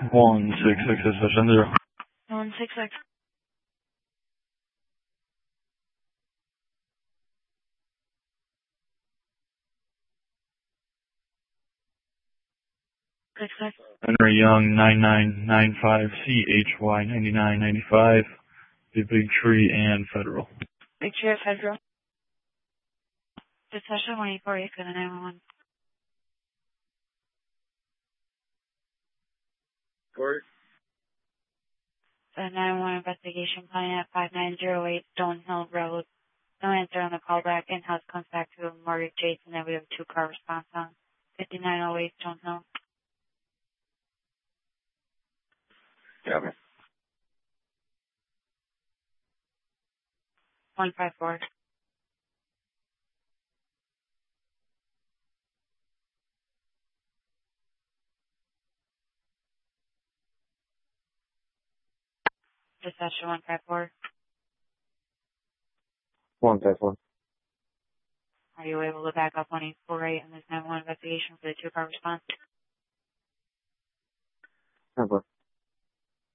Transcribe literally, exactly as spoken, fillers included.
One six six six seven zero. One six six. Six six. Henry Young nine nine nine five C H Y ninety nine ninety five. The Big Tree and Federal. Big Tree Federal. Dispatcher one eight four eight for the nine one one. Court. The nine one one investigation plan at five nine zero eight Stone Hill Road. No answer on the callback. In-house comes back to Morgan Jason that we have a two-car response on. fifty-nine oh eight Stone Hill. Copy. one five four. Dispatcher one five four. One five one. Are you able to back up one eight four eight in this nine one one investigation for the two-car response? Number.